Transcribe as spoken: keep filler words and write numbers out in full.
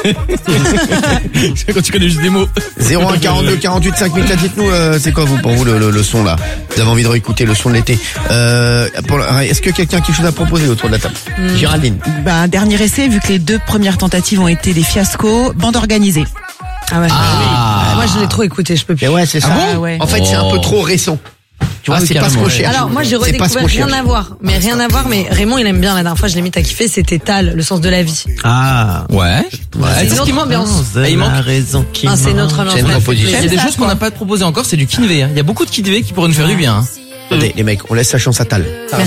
Quand tu connais juste des mots. zéro un quarante-deux quarante-huit cinq mille, dites-nous, euh, c'est quoi vous, pour vous, le, le, le son là? Vous avez envie de réécouter le son de l'été. Euh, pour, est-ce que quelqu'un a quelque chose à proposer autour de la table? mmh. Géraldine. Bah, un dernier essai, vu que les deux premières tentatives ont été des fiascos, bande organisée. Ah ouais. Ah. Moi, je l'ai trop écouté, je peux plus. Et ouais, c'est ça. Ah bon ouais. En fait, c'est un peu trop récent. Tu vois, Ah, c'est pas ce qu'on carrément, cherche. Alors moi j'ai C'est pas ce redécouvert qu'on rien cherche. à voir, mais rien à voir, mais Raymond il aime bien, la dernière fois je l'ai mis à kiffer, c'était Tal, le sens de la vie. Ah. Ouais. Ouais. C'est C'est ce une qui autre manque. ambiance. Ah, il manque. raison qui Ah, c'est notre ambiance. C'est une Ouais, proposition. Il y a des ça, choses qu'on n'a pas proposées encore, c'est du Kinvé. Il y a beaucoup de Kinvé qui pourraient nous faire du bien. Attendez, les mecs, on laisse sa chance à Tal.